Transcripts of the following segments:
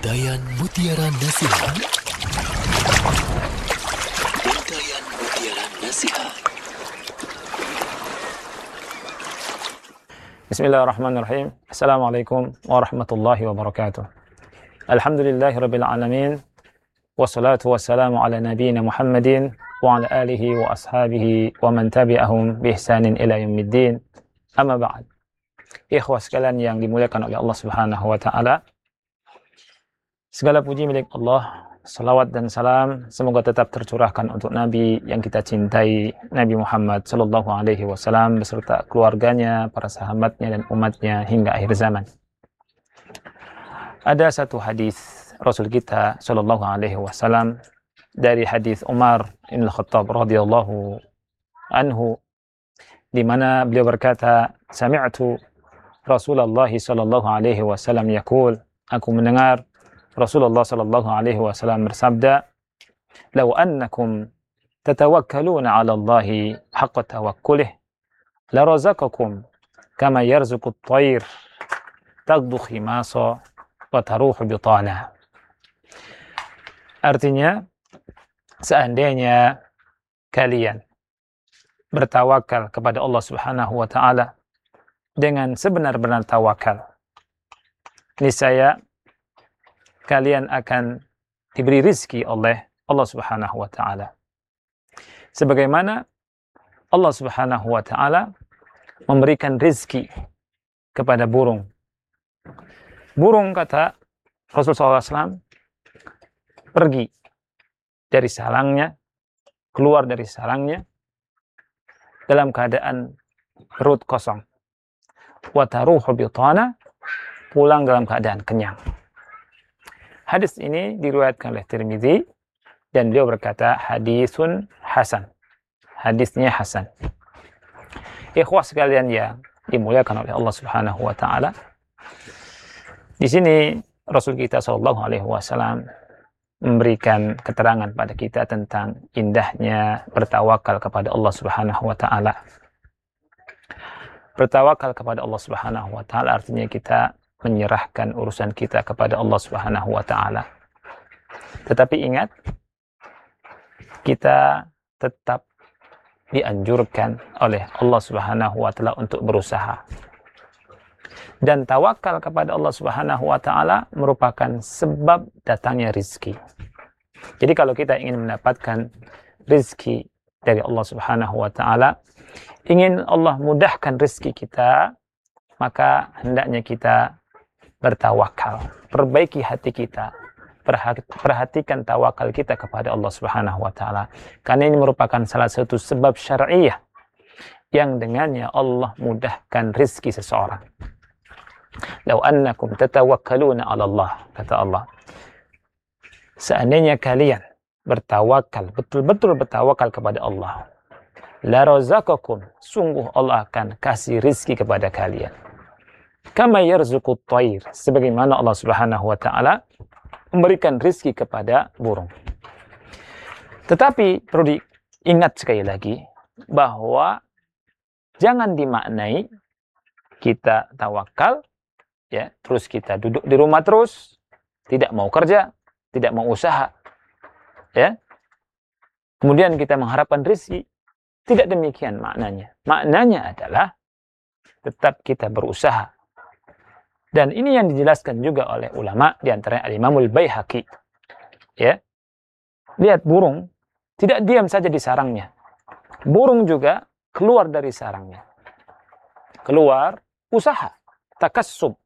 Untayan Mutiara Nasihat. Untayan Mutiara Nasihat. Bismillahirrahmanirrahim. Assalamualaikum warahmatullahi wabarakatuh. Alhamdulillahirabbil alamin. Wassalatu wassalamu ala nabiyyina Muhammadin wa ala alihi wa ashabihi wa man tabi'ahum bi ihsanin ila yaumiddin. Amma ba'd. Ikhwah sekalian yang dimuliakan oleh Allah Subhanahu wa taala. Segala puji milik Allah, salawat dan salam semoga tetap tercurahkan untuk Nabi yang kita cintai, Nabi Muhammad sallallahu alaihi wasallam beserta keluarganya, para sahabatnya dan umatnya hingga akhir zaman. Ada satu hadis Rasul kita sallallahu alaihi wasallam dari hadis Umar bin Khattab radhiyallahu anhu di mana beliau berkata, "Sami'tu Rasulullah sallallahu alaihi wasallam yaqul," aku mendengar Rasulullah sallallahu alaihi wasallam bersabda, "Law annakum tatawakkaluna 'ala Allahi haqqa tawakkulih, la razaqakum kama yarzuqu at-tayr taghdu khimasa wa taruhu bitana." Artinya, seandainya kalian bertawakal kepada Allah Subhanahu wa taala dengan sebenar-benar tawakal, niscaya kalian akan diberi rizki oleh Allah Subhanahu wa ta'ala. Sebagaimana Allah Subhanahu wa ta'ala memberikan rizki kepada burung. Burung, kata Rasulullah SAW, pergi dari sarangnya, keluar dari sarangnya dalam keadaan perut kosong. Wa taruhu bitana, pulang dalam keadaan kenyang. Hadis ini diriwayatkan oleh Tirmidzi dan beliau berkata hadisun hasan. Hadisnya hasan. Ikhwah sekalian yang dimuliakan oleh Allah Subhanahu wa taala. Di sini Rasul kita sallallahu alaihi wasallam memberikan keterangan pada kita tentang indahnya bertawakal kepada Allah Subhanahu wa taala. Bertawakal kepada Allah Subhanahu wa taala artinya kita menyerahkan urusan kita kepada Allah Subhanahu wa taala. Tetapi ingat, kita tetap dianjurkan oleh Allah Subhanahu wa taala untuk berusaha. Dan tawakal kepada Allah Subhanahu wa taala merupakan sebab datangnya rizki. Jadi kalau kita ingin mendapatkan rizki dari Allah Subhanahu wa taala, ingin Allah mudahkan rizki kita, maka hendaknya kita bertawakal, perbaiki hati kita, perhatikan tawakal kita kepada Allah Subhanahu wa taala. Karena ini merupakan salah satu sebab syar'iyah yang dengannya Allah mudahkan rizki seseorang. Law annakum tatawakkaluna 'ala Allah, kata Allah, seandainya kalian bertawakal, betul-betul bertawakal kepada Allah, la razaqakum, sungguh Allah akan kasih rizki kepada kalian. Kama yarzuqut tayr, sebagaimana Allah Subhanahu wa taala memberikan rizki kepada burung. Tetapi perlu diingat sekali lagi bahwa jangan dimaknai kita tawakal ya, terus kita duduk di rumah terus, tidak mau kerja, tidak mau usaha. Ya. Kemudian kita mengharapkan rizki. Tidak demikian maknanya. Maknanya adalah tetap kita berusaha. Dan ini yang dijelaskan juga oleh ulama, di antaranya Al-Imamul Baihaqi. Ya. Lihat burung, tidak diam saja di sarangnya. Burung juga keluar dari sarangnya. Keluar, usaha, takassub.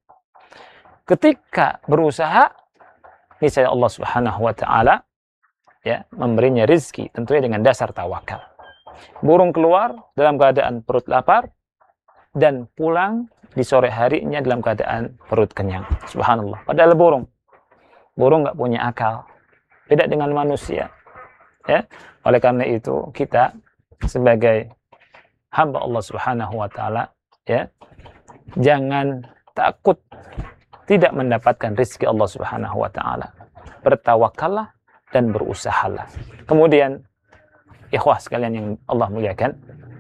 Ketika berusaha, niscaya Allah Subhanahu wa taala ya memberinya rizki, tentunya dengan dasar tawakal. Burung keluar dalam keadaan perut lapar dan pulang di sore harinya dalam keadaan perut kenyang. Subhanallah. Padahal burung nggak punya akal. Beda dengan manusia. Ya. Oleh karena itu kita sebagai hamba Allah Subhanahu wa taala ya, jangan takut tidak mendapatkan rizki Allah Subhanahu wa taala. Bertawakallah dan berusahalah. Kemudian ikhwah sekalian yang Allah muliakan,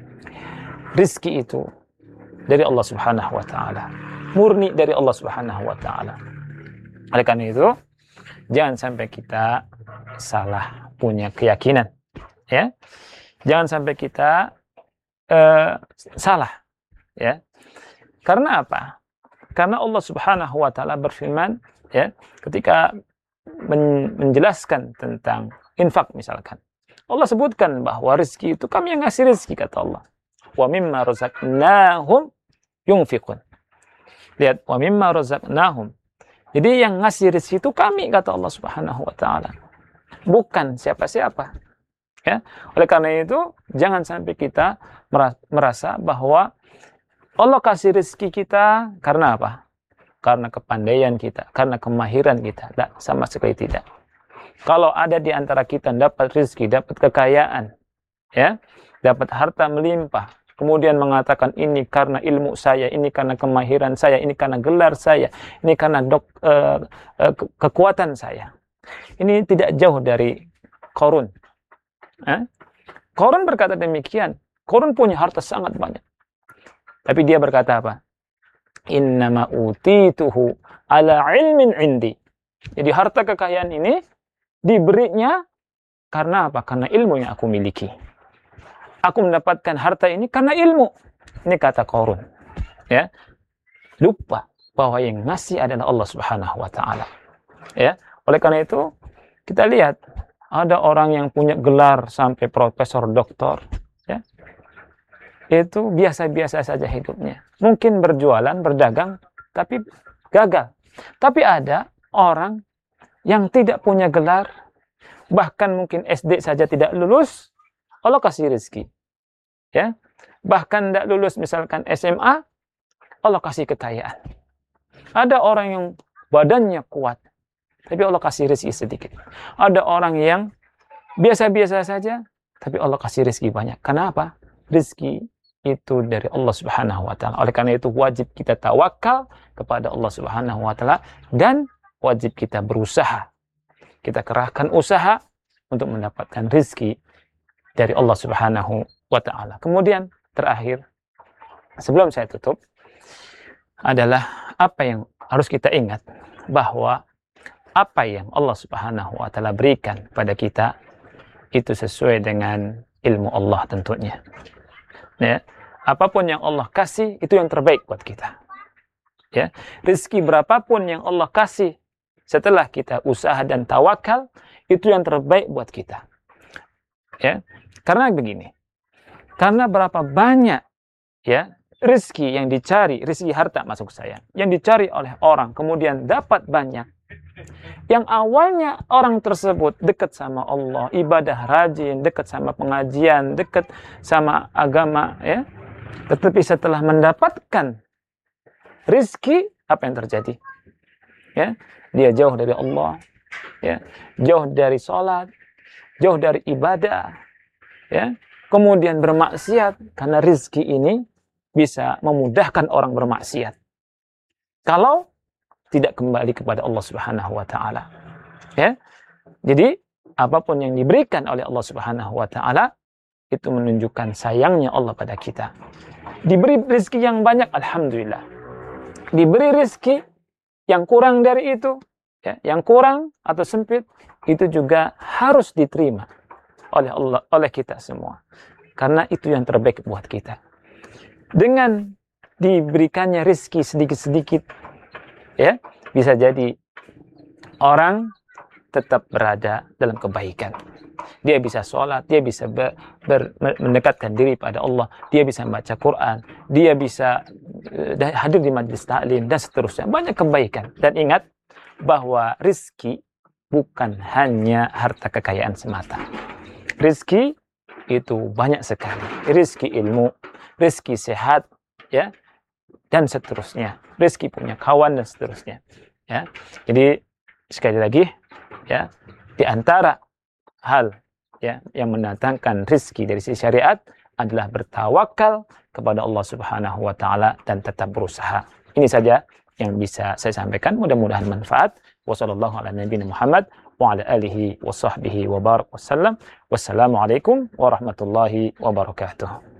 rizki itu dari Allah Subhanahu wa taala, murni dari Allah Subhanahu wa taala. Oleh karena itu, jangan sampai kita salah punya keyakinan, ya. Jangan sampai kita salah, ya. Karena apa? Karena Allah Subhanahu wa taala berfirman, ya, ketika menjelaskan tentang infak misalkan. Allah sebutkan bahwa rezeki itu kami yang ngasih rezeki, kata Allah. Wa mimma razaqnahum yunfiqun. Lihat, wa mimma razaqnahum. Jadi yang ngasih rezeki itu kami, kata Allah Subhanahu wa taala. Bukan siapa-siapa. Ya. Oleh karena itu, jangan sampai kita merasa bahwa Allah kasih rezeki kita karena apa? Karena kepandaian kita, karena kemahiran kita. Tidak, sama sekali tidak. Kalau ada di antara kita dapat rezeki, dapat kekayaan, ya, dapat harta melimpah, kemudian mengatakan ini karena ilmu saya, ini karena kemahiran saya, ini karena gelar saya, ini karena kekuatan saya. Ini tidak jauh dari Qarun. Qarun berkata demikian. Qarun punya harta sangat banyak. Tapi dia berkata apa? Innama utituhu ala ilmin indi. Jadi harta kekayaan ini diberinya karena apa? Karena ilmu yang aku miliki. Aku mendapatkan harta ini karena ilmu. Ini kata Qarun. Ya. Lupa bahwa yang ngasih adalah Allah Subhanahu wa taala. Ya. Oleh karena itu, kita lihat ada orang yang punya gelar sampai profesor, doktor, ya. Itu biasa-biasa saja hidupnya. Mungkin berjualan, berdagang, tapi gagal. Tapi ada orang yang tidak punya gelar, bahkan mungkin SD saja tidak lulus, Allah kasih rezeki. Ya. Bahkan tidak lulus misalkan SMA, Allah kasih kekayaan. Ada orang yang badannya kuat, tapi Allah kasih rezeki sedikit. Ada orang yang biasa-biasa saja, tapi Allah kasih rezeki banyak. Kenapa? Rezeki itu dari Allah Subhanahu wa taala. Oleh karena itu wajib kita tawakal kepada Allah Subhanahu wa taala dan wajib kita berusaha. Kita kerahkan usaha untuk mendapatkan rezeki dari Allah Subhanahu wa taala. Kemudian terakhir, sebelum saya tutup, adalah apa yang harus kita ingat, bahwa apa yang Allah Subhanahu wa taala berikan pada kita itu sesuai dengan ilmu Allah tentunya. Ya, apapun yang Allah kasih itu yang terbaik buat kita. Ya, rezeki berapapun yang Allah kasih setelah kita usaha dan tawakal itu yang terbaik buat kita. Ya, karena begini. Karena berapa banyak, ya, rezeki yang dicari, rezeki harta masuk saya, yang dicari oleh orang kemudian dapat banyak. Yang awalnya orang tersebut dekat sama Allah, ibadah rajin, dekat sama pengajian, dekat sama agama, ya. Tetapi setelah mendapatkan rezeki, apa yang terjadi? Ya, dia jauh dari Allah, ya, jauh dari sholat, jauh dari ibadah, ya. Kemudian bermaksiat, karena rezeki ini bisa memudahkan orang bermaksiat. Kalau tidak kembali kepada Allah Subhanahu wa taala. Ya. Jadi apapun yang diberikan oleh Allah Subhanahu wa taala itu menunjukkan sayangnya Allah pada kita. Diberi rezeki yang banyak, alhamdulillah. Diberi rezeki yang kurang dari itu, ya, yang kurang atau sempit, itu juga harus diterima oleh Allah, oleh kita semua. Karena itu yang terbaik buat kita. Dengan diberikannya rezeki sedikit-sedikit, ya, bisa jadi orang tetap berada dalam kebaikan. Dia bisa sholat, dia bisa mendekatkan diri pada Allah, dia bisa membaca Quran, dia bisa hadir di majlis taklim, dan seterusnya. Banyak kebaikan. Dan ingat bahwa rizki bukan hanya harta kekayaan semata. Rizki itu banyak sekali. Rizki ilmu, rizki sehat, ya, dan seterusnya. Rizki punya kawan dan seterusnya. Ya. Jadi sekali lagi, ya, di antara hal, ya, yang mendatangkan rizki dari sisi syariat adalah bertawakal kepada Allah Subhanahu wa taala dan tetap berusaha. Ini saja yang bisa saya sampaikan, mudah-mudahan manfaat. Wassallallahu ala nabiyina Muhammad wa ala alihi wa sahbihi wa barak wasallam. Wassalamualaikum warahmatullahi wabarakatuh.